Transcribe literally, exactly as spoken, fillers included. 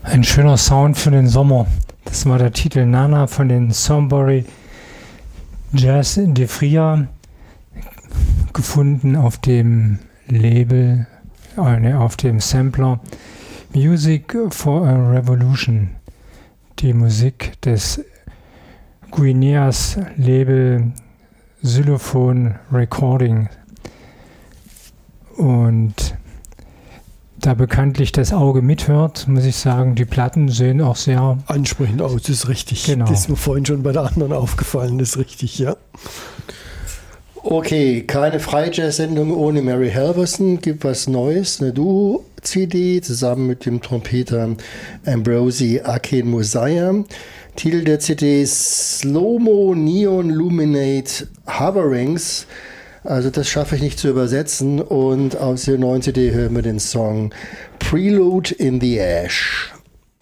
Ein schöner Sound für den Sommer. Das war der Titel Nana von den Sombury Jazz de Fria, gefunden auf dem Label, äh, auf dem Sampler Music for a Revolution. Die Musik des Guineas Label Xylophone Recording. Und da bekanntlich das Auge mithört, muss ich sagen, die Platten sehen auch sehr ansprechend aus, das ist richtig. Genau. Das ist mir vorhin schon bei der anderen aufgefallen, das ist richtig, ja. Okay, keine Freijazz-Sendung ohne Mary Halvorsen, gibt was Neues, eine Duo-C D zusammen mit dem Trompeter Ambrosi Akinmusaya. Titel der C D Slow-Mo Neon Luminate Hoverings. Also das schaffe ich nicht zu übersetzen. Und aus der neuen C D hören wir den Song Prelude in the Ash.